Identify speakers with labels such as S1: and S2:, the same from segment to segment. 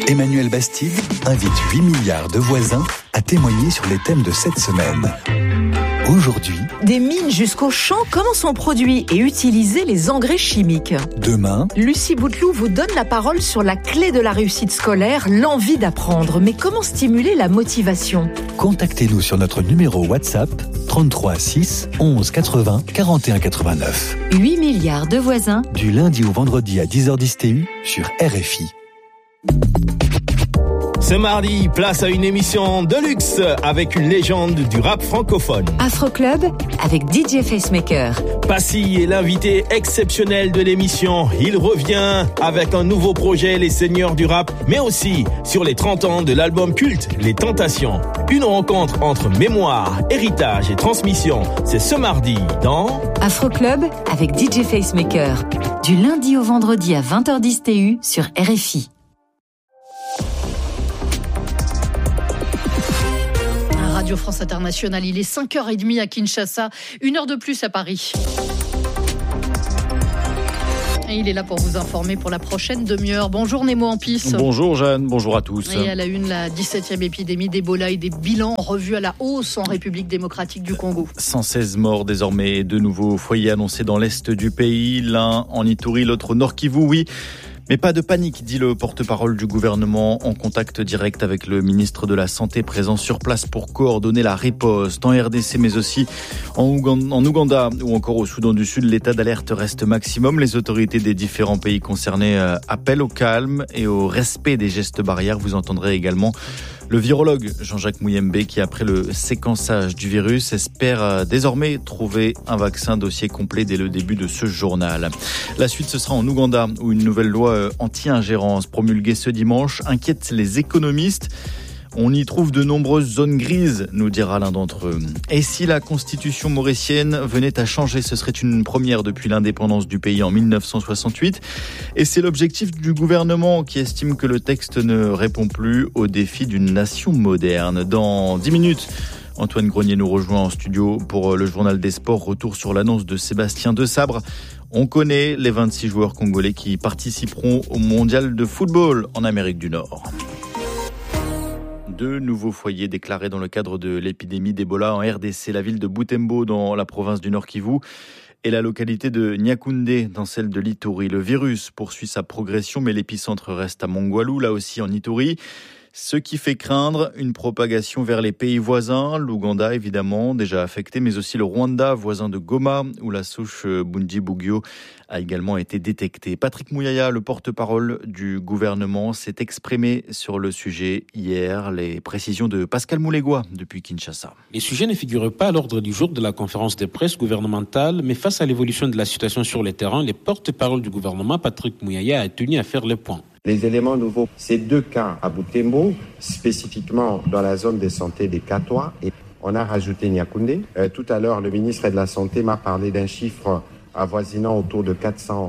S1: Emmanuel Bastide invite 8 milliards de voisins à témoigner sur les thèmes de cette semaine. Aujourd'hui,
S2: des mines jusqu'aux champs, comment sont produits et utilisés les engrais chimiques.
S1: Demain,
S2: Lucie Bouteloup vous donne la parole sur la clé de la réussite scolaire, l'envie d'apprendre. Mais comment stimuler la motivation ?
S1: contactez-nous sur notre numéro WhatsApp 33 6 11 80 41 89.
S3: 8 milliards de voisins.
S1: Du lundi au vendredi à 10h10 TU sur RFI.
S4: Ce mardi, place à une émission de luxe avec une légende du rap francophone.
S3: Afro Club avec DJ Facemaker.
S4: Passy est l'invité exceptionnel de l'émission. Il revient avec un nouveau projet, Les Seigneurs du Rap, mais aussi sur les 30 ans de l'album culte, Les Tentations. Une rencontre entre mémoire, héritage et transmission. C'est ce mardi dans
S3: Afro Club avec DJ Facemaker. Du lundi au vendredi à 20h10 TU sur RFI.
S5: Radio France Internationale, il est 5h30 à Kinshasa, 1 heure de plus à Paris. Et il est là pour vous informer pour la prochaine demi-heure. Bonjour Nemo Ampis.
S6: Bonjour Jeanne, bonjour à tous.
S5: Et à la une, la 17e épidémie d'Ebola et des bilans revus à la hausse en République démocratique du Congo.
S6: 116 morts désormais, de nouveaux foyers annoncés dans l'est du pays, l'un en Ituri, l'autre au Nord Kivu, oui. Mais pas de panique, dit le porte-parole du gouvernement en contact direct avec le ministre de la Santé présent sur place pour coordonner la riposte en RDC mais aussi en Ouganda ou encore au Soudan du Sud. L'état d'alerte reste maximum. Les autorités des différents pays concernés appellent au calme et au respect des gestes barrières. Vous entendrez également le virologue Jean-Jacques Mouyembe qui, après le séquençage du virus, espère désormais trouver un vaccin. Dossier complet dès le début de ce journal. La suite, ce sera en Ouganda où une nouvelle loi anti-ingérence promulguée ce dimanche inquiète les économistes. On y trouve de nombreuses zones grises, nous dira l'un d'entre eux. Et si la constitution mauricienne venait à changer, ce serait une première depuis l'indépendance du pays en 1968. Et c'est l'objectif du gouvernement qui estime que le texte ne répond plus aux défis d'une nation moderne. Dans 10 minutes, Antoine Grenier nous rejoint en studio pour le journal des sports. Retour sur l'annonce de Sébastien Desabre. On connaît les 26 joueurs congolais qui participeront au mondial de football en Amérique du Nord. 2 nouveaux foyers déclarés dans le cadre de l'épidémie d'Ebola en RDC, la ville de Butembo dans la province du Nord Kivu et la localité de Niakoundé dans celle de l'Ituri. Le virus poursuit sa progression mais l'épicentre reste à Mongwalu, là aussi en Ituri. Ce qui fait craindre une propagation vers les pays voisins, l'Ouganda évidemment déjà affecté, mais aussi le Rwanda, voisin de Goma, où la souche Bundibugyo a également été détectée. Patrick Mouyaya, le porte-parole du gouvernement, s'est exprimé sur le sujet hier. Les précisions de Pascal Moulégois depuis Kinshasa.
S7: Les sujets ne figurent pas à l'ordre du jour de la conférence de presse gouvernementale, mais face à l'évolution de la situation sur le terrain, le porte-parole du gouvernement, Patrick Mouyaya, a tenu à faire le point.
S8: Les éléments nouveaux, c'est 2 cas à Butembo, spécifiquement dans la zone de santé des Katois, et on a rajouté Niakoundé. Tout à l'heure, le ministre de la Santé m'a parlé d'un chiffre avoisinant autour de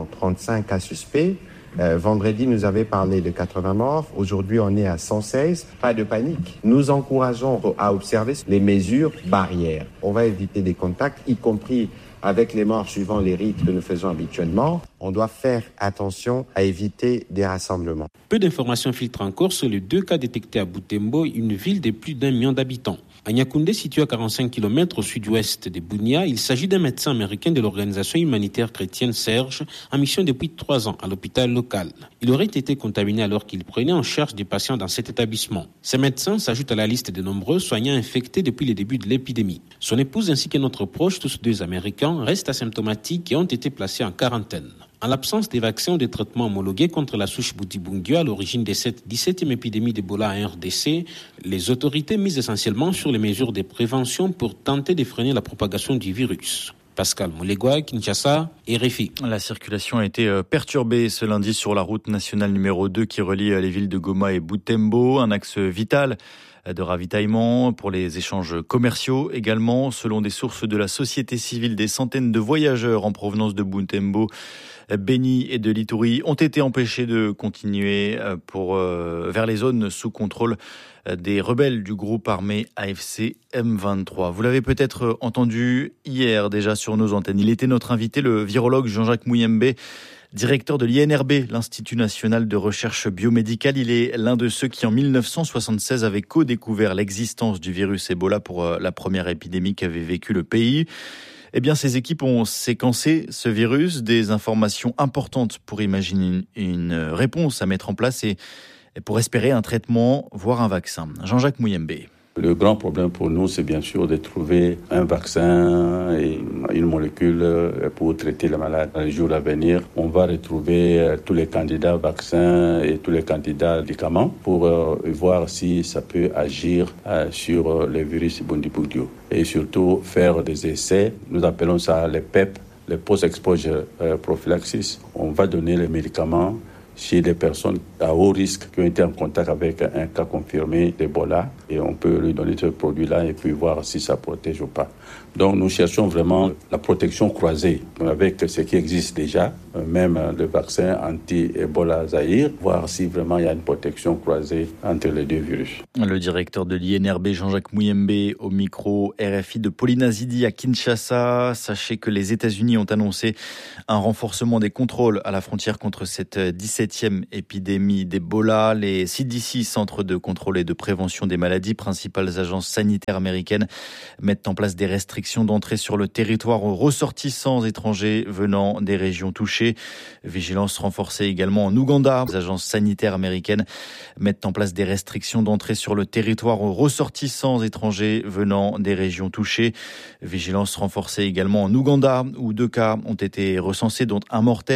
S8: 435 cas suspects. Vendredi, nous avait parlé de 80 morts. Aujourd'hui, on est à 116. Pas de panique. Nous encourageons à observer les mesures barrières. On va éviter des contacts, y compris avec les morts suivant les rites que nous faisons habituellement. On doit faire attention à éviter des rassemblements.
S7: Peu d'informations filtrent encore sur les 2 cas détectés à Butembo, une ville de plus d'1 million d'habitants. À Niakoundé, situé à 45 km au sud-ouest de Bunia, il s'agit d'un médecin américain de l'organisation humanitaire chrétienne Serge, en mission depuis 3 ans à l'hôpital local. Il aurait été contaminé alors qu'il prenait en charge des patients dans cet établissement. Ce médecin s'ajoute à la liste de nombreux soignants infectés depuis le début de l'épidémie. Son épouse ainsi qu'un autre proche, tous 2 Américains, restent asymptomatiques et ont été placés en quarantaine. En l'absence des vaccins ou des traitements homologués contre la souche Bundibugyo à l'origine de cette 17e épidémie d'Ebola en RDC, les autorités misent essentiellement sur les mesures de prévention pour tenter de freiner la propagation du virus. Pascal Moulégois, Kinshasa, RFI.
S6: La circulation a été perturbée ce lundi sur la route nationale numéro 2 qui relie les villes de Goma et Butembo, un axe vital de ravitaillement pour les échanges commerciaux également. Selon des sources de la société civile, des centaines de voyageurs en provenance de Butembo, Beni et de l'Ituri ont été empêchés de continuer vers les zones sous contrôle des rebelles du groupe armé AFC M23. Vous l'avez peut-être entendu hier déjà sur nos antennes. Il était notre invité, le virologue Jean-Jacques Mouyembe, Directeur de l'INRB, l'Institut national de recherche biomédicale, il est l'un de ceux qui en 1976 avaient co-découvert l'existence du virus Ebola pour la première épidémie qu'avait vécu le pays. Eh bien, ces équipes ont séquencé ce virus, des informations importantes pour imaginer une réponse à mettre en place et pour espérer un traitement, voire un vaccin. Jean-Jacques Mouyembe.
S9: Le grand problème pour nous, c'est bien sûr de trouver un vaccin et une molécule pour traiter la maladie. Dans les jours à venir, on va retrouver tous les candidats vaccins et tous les candidats médicaments pour voir si ça peut agir sur le virus Bundibugyo. Et surtout faire des essais, nous appelons ça les PEP, les post-exposure prophylaxis. On va donner les médicaments chez des personnes à haut risque qui ont été en contact avec un cas confirmé d'Ebola et on peut lui donner ce produit-là et puis voir si ça protège ou pas. Donc nous cherchons vraiment la protection croisée avec ce qui existe déjà, même le vaccin anti-Ebola Zaïre, voir si vraiment il y a une protection croisée entre les deux virus.
S6: Le directeur de l'INRB, Jean-Jacques Mouyembe, au micro RFI de Paulina Zidi à Kinshasa. Sachez que les États-Unis ont annoncé un renforcement des contrôles à la frontière contre cette 17e épidémie d'Ebola. Les CDC, Centres de contrôle et de prévention des maladies, principales agences sanitaires américaines, mettent en place des restrictions d'entrée sur le territoire aux ressortissants étrangers venant des régions touchées. Vigilance renforcée également en Ouganda. Les agences sanitaires américaines mettent en place des restrictions d'entrée sur le territoire aux ressortissants étrangers venant des régions touchées. Vigilance renforcée également en Ouganda, où 2 cas ont été recensés, dont un mortel.